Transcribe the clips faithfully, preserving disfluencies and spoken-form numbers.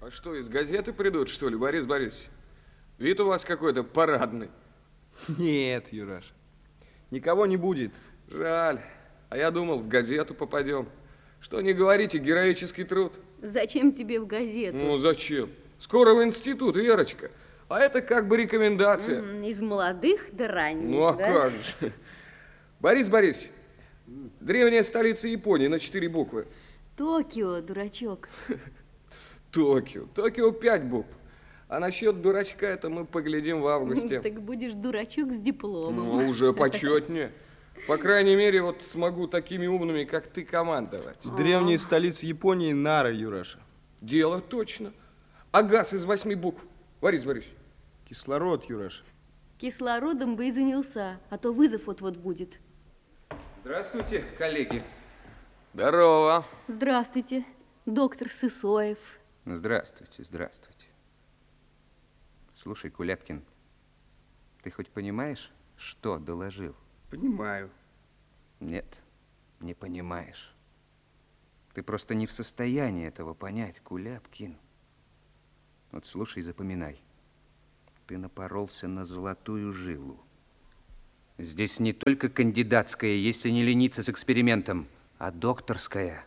А что, из газеты придут, что ли, Борис Борисович? Вид у вас какой-то парадный. Нет, Юраш, никого не будет. Жаль. А я думал, в газету попадем. Что не говорите, героический труд. Зачем тебе в газету? Ну, зачем? Скоро в институт, Верочка. А это как бы рекомендация. М, Из молодых до ранних, Ну, а да? как же. Борис Борисович, древняя столица Японии на четыре буквы. Токио, дурачок. Токио. Токио пять букв. А насчет дурачка, это мы поглядим в августе. Так будешь дурачок с дипломом. Ну, уже почетнее. По крайней мере, вот смогу такими умными, как ты, командовать. Древняя столица Японии Нара, Юраша. Дело точно. А газ из восьми букв, Борис Борисович? Кислород, Юраша. Кислородом бы и занялся, а то вызов вот-вот будет. Здравствуйте, коллеги. Здорово. Здравствуйте, доктор Сысоев. Здравствуйте, здравствуйте. Слушай, Куляпкин, ты хоть понимаешь, что доложил? Понимаю. Нет, не понимаешь. Ты просто не в состоянии этого понять, Куляпкин. Вот слушай и запоминай. Ты напоролся на золотую жилу. Здесь не только кандидатская, если не лениться с экспериментом, а докторская.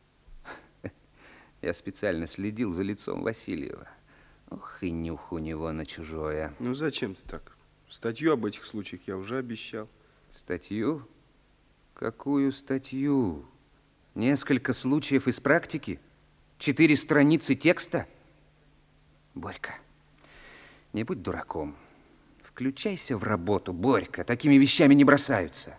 Я специально следил за лицом Васильева. Ох, и нюх у него на чужое. Ну зачем ты так? Статью об этих случаях я уже обещал. Статью? Какую статью? Несколько случаев из практики? Четыре страницы текста? Борька, не будь дураком. Включайся в работу, Борька. Такими вещами не бросаются.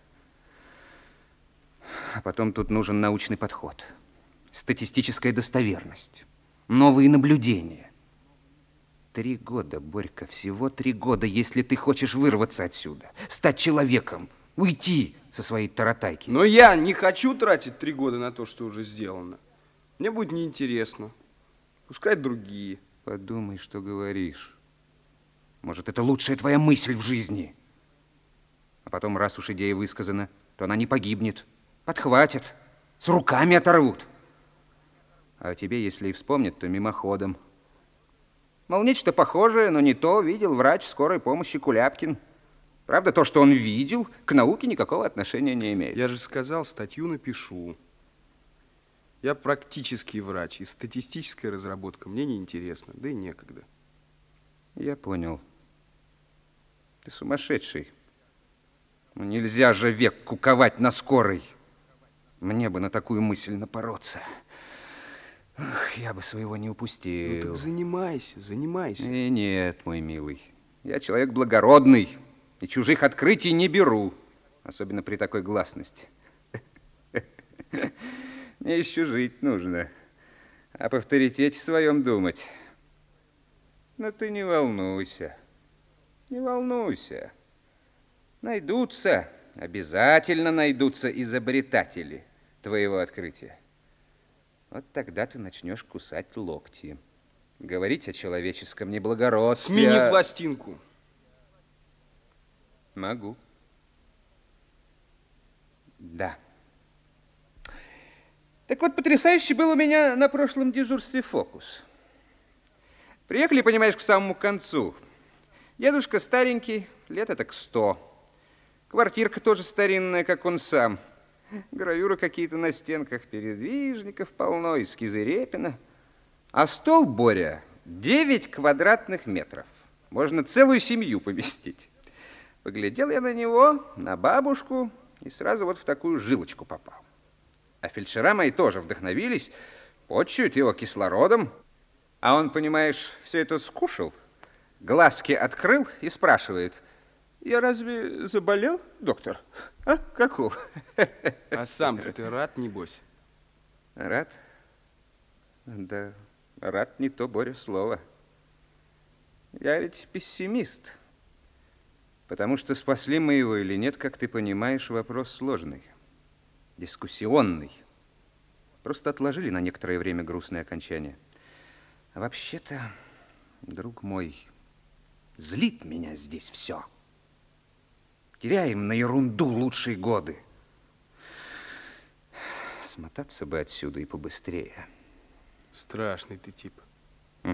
А потом тут нужен научный подход. Статистическая достоверность. Новые наблюдения. Три года, Борька, всего три года, если ты хочешь вырваться отсюда, стать человеком, уйти со своей таратайки. Но я не хочу тратить три года на то, что уже сделано. Мне будет неинтересно. Пускай другие. Подумай, что говоришь. Может, это лучшая твоя мысль в жизни. А потом, раз уж идея высказана, то она не погибнет. Подхватят, с руками оторвут. А тебе, если и вспомнят, то мимоходом. Мол, нечто похожее, но не то видел врач скорой помощи Куляпкин. Правда, то, что он видел, к науке никакого отношения не имеет. Я же сказал, статью напишу. Я практический врач, и статистическая разработка мне не интересна, да и некогда. Я понял. Ты сумасшедший. Ну, нельзя же век куковать на скорой. Мне бы на такую мысль напороться. Ах, я бы своего не упустил. Ну так занимайся, занимайся. И нет, мой милый. Я человек благородный. И чужих открытий не беру. Особенно при такой гласности. Мне еще жить нужно. А по авторитете своем думать. Но ты не волнуйся. Не волнуйся. Найдутся, обязательно найдутся изобретатели твоего открытия. Вот тогда ты начнешь кусать локти. Говорить о человеческом неблагородстве. Смени а... пластинку. Могу. Да. Так вот, потрясающий был у меня на прошлом дежурстве фокус. Приехали, понимаешь, к самому концу. Дедушка старенький, лет это к сто. Квартирка тоже старинная, как он сам. Гравюры какие-то на стенках, передвижников полно, эскизы Репина. А стол, Боря, девять квадратных метров. Можно целую семью поместить. Поглядел я на него, на бабушку, и сразу вот в такую жилочку попал. А фельдшера мои тоже вдохновились, почуют его кислородом. А он, понимаешь, все это скушал, глазки открыл и спрашивает: я разве заболел, доктор? А? Каков? А сам-то ты рад, небось? Рад? Да, рад не то, Боря, слово. Я ведь пессимист. Потому что спасли мы его или нет, как ты понимаешь, вопрос сложный, дискуссионный. Просто отложили на некоторое время грустное окончание. А вообще-то, друг мой, злит меня здесь все. Теряем на ерунду лучшие годы. Смотаться бы отсюда и побыстрее. Страшный ты тип. Угу.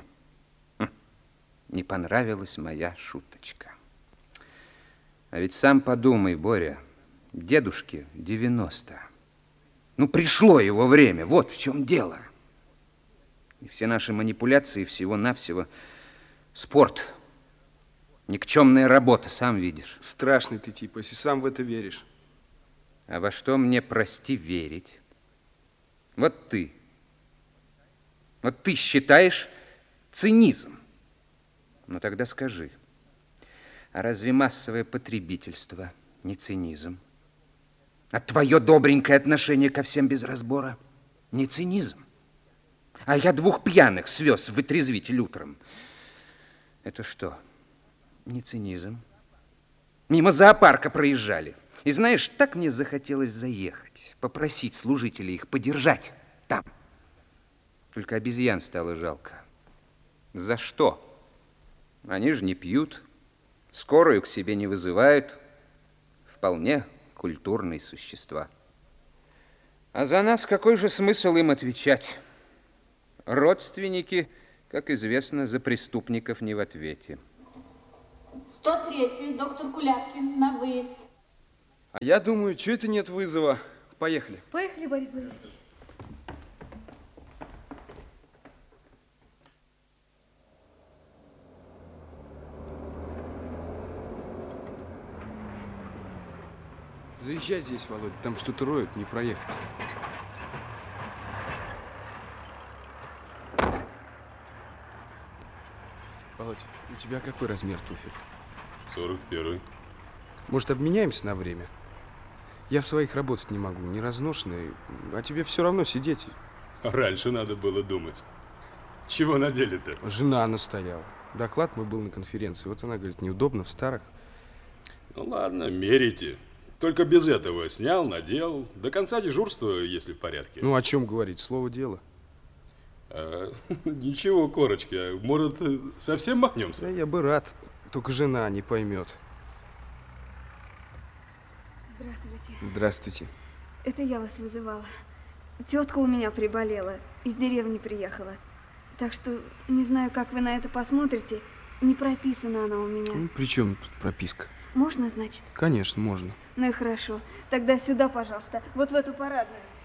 не понравилась моя шуточка. А ведь сам подумай, Боря, дедушке девяносто. Ну, пришло его время, вот в чем дело. И все наши манипуляции всего-навсего спорт. Никчемная работа, сам видишь. Страшный ты тип, если сам в это веришь. А во что мне, прости, верить? Вот ты. Вот ты считаешь цинизм. Ну, тогда скажи, а разве массовое потребительство не цинизм? А твое добренькое отношение ко всем без разбора не цинизм? А я двух пьяных свез в вытрезвитель утром. Это что, не цинизм? Мимо зоопарка проезжали. И знаешь, так мне захотелось заехать, попросить служителей их подержать там. Только обезьян стало жалко. За что? Они же не пьют, скорую к себе не вызывают. Вполне культурные существа. А за нас какой же смысл им отвечать? Родственники, как известно, за преступников не в ответе. сто третий, доктор Куляпкин, на выезд. А я думаю, что это нет вызова. Поехали. Поехали, Борис Борисович. Заезжай здесь, Володя, там что-то роют, не проехать. Володь, у тебя какой размер туфель? сорок первый. Может, обменяемся на время? Я в своих работать не могу, не разношенный, а тебе все равно сидеть. Раньше надо было думать. Чего надели-то? Жена настояла. Доклад мой был на конференции. Вот она говорит, неудобно в старых. Ну ладно, мерите. Только без этого снял, надел. До конца дежурства, если в порядке. Ну, о чем говорить? Слово дело. А, ничего, корочки, а может, совсем махнемся? Да я бы рад, только жена не поймет. Здравствуйте. Здравствуйте. Это я вас вызывала. Тетка у меня приболела, из деревни приехала. Так что не знаю, как вы на это посмотрите. Не прописана она у меня. Ну, при чем тут прописка? Можно, значит? Конечно, можно. Ну и хорошо. Тогда сюда, пожалуйста. Вот в эту парадную.